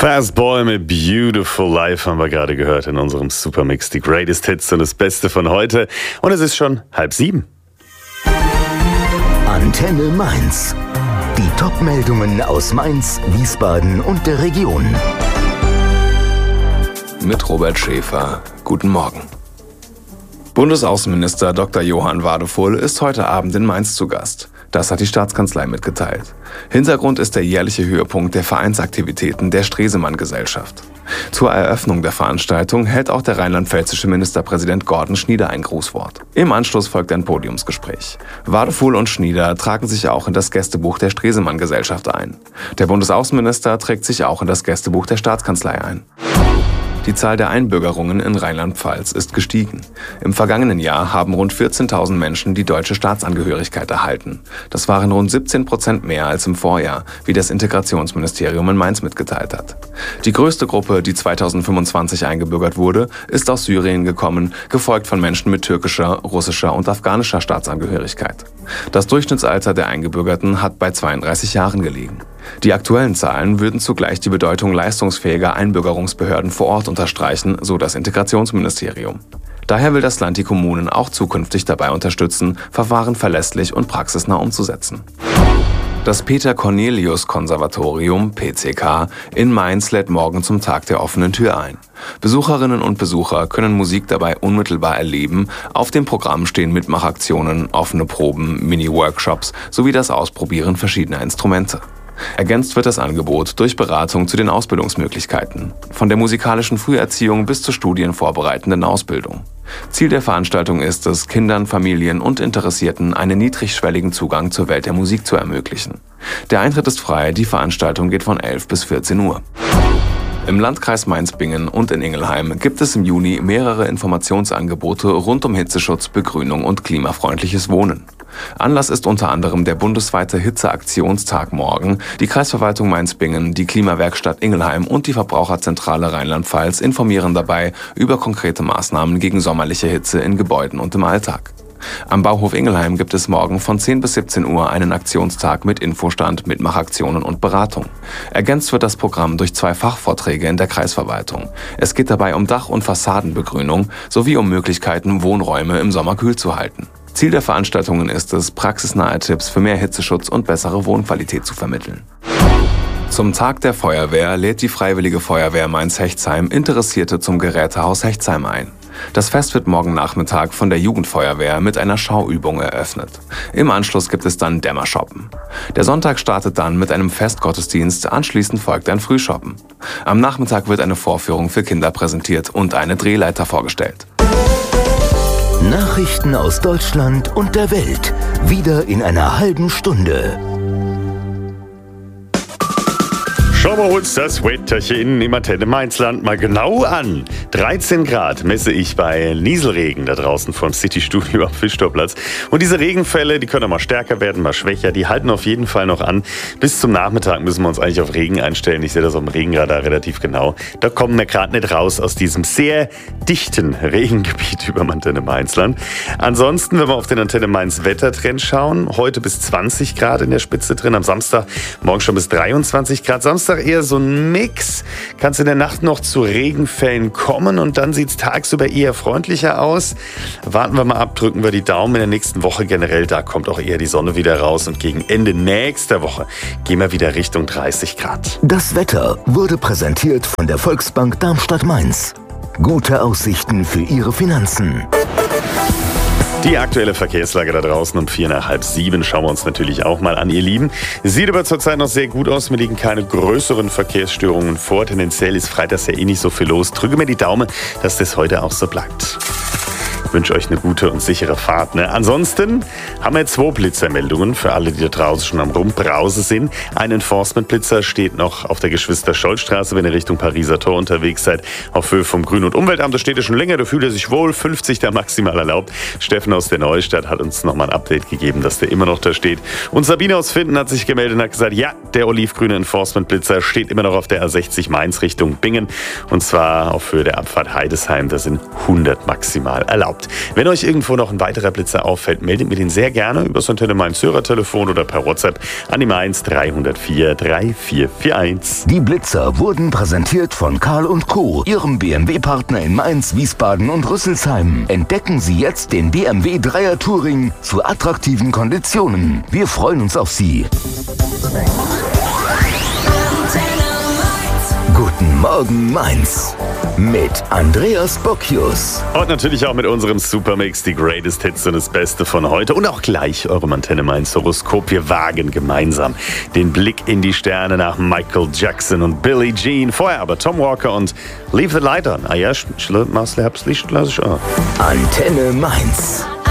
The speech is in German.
Fastboy mit Beautiful Life haben wir gerade gehört in unserem Supermix. Die Greatest Hits und das Beste von heute. Und es ist schon 6:30. Antenne Mainz. Die Top-Meldungen aus Mainz, Wiesbaden und der Region. Mit Robert Schäfer. Guten Morgen. Bundesaußenminister Dr. Johann Wadefuhl ist heute Abend in Mainz zu Gast. Das hat die Staatskanzlei mitgeteilt. Hintergrund ist der jährliche Höhepunkt der Vereinsaktivitäten der Stresemann-Gesellschaft. Zur Eröffnung der Veranstaltung hält auch der rheinland-pfälzische Ministerpräsident Gordon Schnieder ein Grußwort. Im Anschluss folgt ein Podiumsgespräch. Wadefuhl und Schnieder tragen sich auch in das Gästebuch der Stresemann-Gesellschaft ein. Der Bundesaußenminister trägt sich auch in das Gästebuch der Staatskanzlei ein. Die Zahl der Einbürgerungen in Rheinland-Pfalz ist gestiegen. Im vergangenen Jahr haben rund 14.000 Menschen die deutsche Staatsangehörigkeit erhalten. Das waren rund 17% mehr als im Vorjahr, wie das Integrationsministerium in Mainz mitgeteilt hat. Die größte Gruppe, die 2025 eingebürgert wurde, ist aus Syrien gekommen, gefolgt von Menschen mit türkischer, russischer und afghanischer Staatsangehörigkeit. Das Durchschnittsalter der Eingebürgerten hat bei 32 Jahren gelegen. Die aktuellen Zahlen würden zugleich die Bedeutung leistungsfähiger Einbürgerungsbehörden vor Ort unterstreichen, so das Integrationsministerium. Daher will das Land die Kommunen auch zukünftig dabei unterstützen, Verfahren verlässlich und praxisnah umzusetzen. Das Peter-Cornelius-Konservatorium, PCK, in Mainz lädt morgen zum Tag der offenen Tür ein. Besucherinnen und Besucher können Musik dabei unmittelbar erleben. Auf dem Programm stehen Mitmachaktionen, offene Proben, Mini-Workshops sowie das Ausprobieren verschiedener Instrumente. Ergänzt wird das Angebot durch Beratung zu den Ausbildungsmöglichkeiten, von der musikalischen Früherziehung bis zur studienvorbereitenden Ausbildung. Ziel der Veranstaltung ist es, Kindern, Familien und Interessierten einen niedrigschwelligen Zugang zur Welt der Musik zu ermöglichen. Der Eintritt ist frei, die Veranstaltung geht von 11 bis 14 Uhr. Im Landkreis Mainz-Bingen und in Ingelheim gibt es im Juni mehrere Informationsangebote rund um Hitzeschutz, Begrünung und klimafreundliches Wohnen. Anlass ist unter anderem der bundesweite Hitzeaktionstag morgen. Die Kreisverwaltung Mainz-Bingen, die Klimawerkstatt Ingelheim und die Verbraucherzentrale Rheinland-Pfalz informieren dabei über konkrete Maßnahmen gegen sommerliche Hitze in Gebäuden und im Alltag. Am Bauhof Ingelheim gibt es morgen von 10 bis 17 Uhr einen Aktionstag mit Infostand, Mitmachaktionen und Beratung. Ergänzt wird das Programm durch 2 Fachvorträge in der Kreisverwaltung. Es geht dabei um Dach- und Fassadenbegrünung sowie um Möglichkeiten, Wohnräume im Sommer kühl zu halten. Ziel der Veranstaltungen ist es, praxisnahe Tipps für mehr Hitzeschutz und bessere Wohnqualität zu vermitteln. Zum Tag der Feuerwehr lädt die Freiwillige Feuerwehr Mainz-Hechtsheim Interessierte zum Gerätehaus Hechtsheim ein. Das Fest wird morgen Nachmittag von der Jugendfeuerwehr mit einer Schauübung eröffnet. Im Anschluss gibt es dann Dämmershoppen. Der Sonntag startet dann mit einem Festgottesdienst, anschließend folgt ein Frühshoppen. Am Nachmittag wird eine Vorführung für Kinder präsentiert und eine Drehleiter vorgestellt. Nachrichten aus Deutschland und der Welt. Wieder in einer halben Stunde. Schauen wir uns das Wetterchen im Antenne Mainzland mal genau an. 13 Grad messe ich bei Nieselregen da draußen vom City-Studio am Fischtorplatz. Und diese Regenfälle, die können auch mal stärker werden, mal schwächer. Die halten auf jeden Fall noch an. Bis zum Nachmittag müssen wir uns eigentlich auf Regen einstellen. Ich sehe das auf dem Regenradar relativ genau. Da kommen wir gerade nicht raus aus diesem sehr dichten Regengebiet über Antenne Mainzland. Ansonsten, wenn wir auf den Antenne Mainz Wettertrend schauen, heute bis 20 Grad in der Spitze drin, am Samstag morgen schon bis 23 Grad. Samstag eher so ein Mix. Kann es in der Nacht noch zu Regenfällen kommen und dann sieht es tagsüber eher freundlicher aus. Warten wir mal ab, drücken wir die Daumen in der nächsten Woche generell. Da kommt auch eher die Sonne wieder raus und gegen Ende nächster Woche gehen wir wieder Richtung 30 Grad. Das Wetter wurde präsentiert von der Volksbank Darmstadt-Mainz. Gute Aussichten für Ihre Finanzen. Die aktuelle Verkehrslage da draußen um 4 nach halb 7 schauen wir uns natürlich auch mal an, ihr Lieben. Sieht aber zurzeit noch sehr gut aus. Mir liegen keine größeren Verkehrsstörungen vor. Tendenziell ist freitags ja eh nicht so viel los. Drücke mir die Daumen, dass das heute auch so bleibt. Ich wünsche euch eine gute und sichere Fahrt. Ansonsten haben wir 2 Blitzermeldungen für alle, die da draußen schon am Rumbrause sind. Ein Enforcement-Blitzer steht noch auf der Geschwister-Scholl-Straße, wenn ihr Richtung Pariser Tor unterwegs seid. Auf Höhe vom Grün- und Umweltamt, da steht er schon länger, da fühlt er sich wohl. 50 da maximal erlaubt. Steffen aus der Neustadt hat uns nochmal ein Update gegeben, dass der immer noch da steht. Und Sabine aus Finden hat sich gemeldet und hat gesagt, ja, der olivgrüne Enforcement-Blitzer steht immer noch auf der A60 Mainz Richtung Bingen. Und zwar auf Höhe der Abfahrt Heidesheim, da sind 100 maximal erlaubt. überhaupt. Wenn euch irgendwo noch ein weiterer Blitzer auffällt, meldet mir den sehr gerne über das Antenne Mainz Hörertelefon oder per WhatsApp an die Mainz 304 3441. Die Blitzer wurden präsentiert von Karl & Co., ihrem BMW-Partner in Mainz, Wiesbaden und Rüsselsheim. Entdecken Sie jetzt den BMW 3er Touring zu attraktiven Konditionen. Wir freuen uns auf Sie. Guten Morgen Mainz mit Andreas Bocchius. Und natürlich auch mit unserem Supermix, die Greatest Hits und das Beste von heute. Und auch gleich eurem Antenne Mainz Horoskop. Wir wagen gemeinsam den Blick in die Sterne nach Michael Jackson und Billie Jean. Vorher aber Tom Walker und Leave the Light On. Ah ja, mach's Licht, lass ich an. Antenne Mainz.